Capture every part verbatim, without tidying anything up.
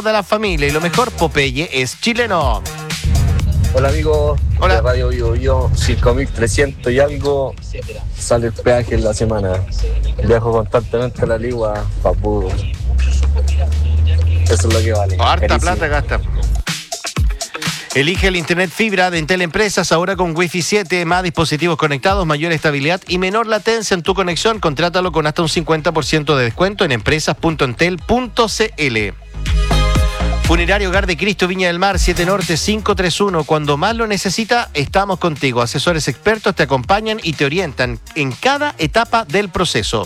de la familia y lo mejor, Popeye es chileno. Hola amigos Hola. de Radio Bio Bio, cinco mil trescientos y algo sale el peaje en la semana. Viajo constantemente a la Ligua, papu. Eso es lo que vale. Harta Carísimo. plata gasta. Elige el internet fibra de Entel Empresas ahora con Wi-Fi siete, más dispositivos conectados, mayor estabilidad y menor latencia en tu conexión. Contrátalo con hasta un cincuenta por ciento de descuento en empresas punto entel punto cl. Funerario Hogar de Cristo Viña del Mar, siete Norte cinco tres uno. Cuando más lo necesita, estamos contigo. Asesores expertos te acompañan y te orientan en cada etapa del proceso.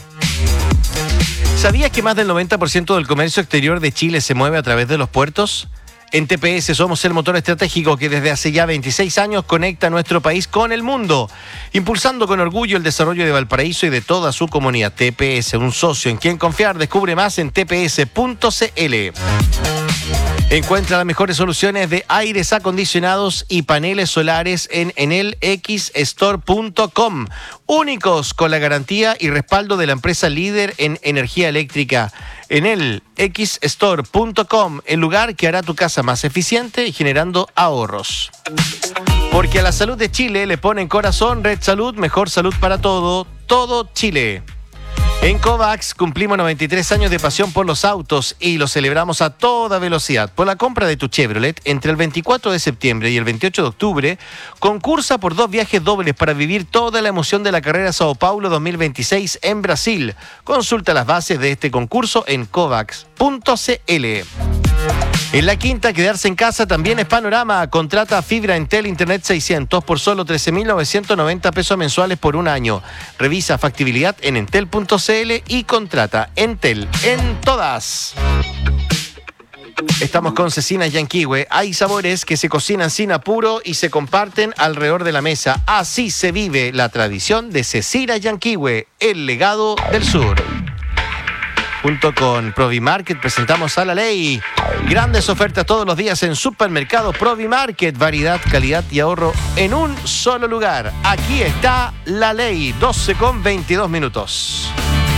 ¿Sabías que más del noventa por ciento del comercio exterior de Chile se mueve a través de los puertos? En T P S somos el motor estratégico que desde hace ya veintiséis años conecta a nuestro país con el mundo, impulsando con orgullo el desarrollo de Valparaíso y de toda su comunidad. T P S, un socio en quien confiar. Descubre más en t p s punto cl. Encuentra las mejores soluciones de aires acondicionados y paneles solares en enel x store punto com. Únicos con la garantía y respaldo de la empresa líder en energía eléctrica. enel x store punto com, el lugar que hará tu casa más eficiente y generando ahorros. Porque a la salud de Chile le ponen corazón. Red Salud, mejor salud para todo, todo Chile. En Kovacs cumplimos noventa y tres años de pasión por los autos y lo celebramos a toda velocidad. Por la compra de tu Chevrolet entre el veinticuatro de septiembre y el veintiocho de octubre, concursa por dos viajes dobles para vivir toda la emoción de la carrera Sao Paulo dos mil veintiséis en Brasil. Consulta las bases de este concurso en kovacs punto cl. En La Quinta, quedarse en casa también es panorama. Contrata fibra Entel Internet seiscientos por solo trece mil novecientos noventa pesos mensuales por un año. Revisa factibilidad en entel punto cl y contrata Entel en todas. Estamos con Cecina Yanquihue. Hay sabores que se cocinan sin apuro y se comparten alrededor de la mesa. Así se vive la tradición de Cecina Yanquihue, el legado del sur. Junto con Provimarket presentamos a La Ley. Grandes ofertas todos los días en Supermercado Provimarket. Variedad, calidad y ahorro en un solo lugar. Aquí está La Ley, doce con veintidós minutos.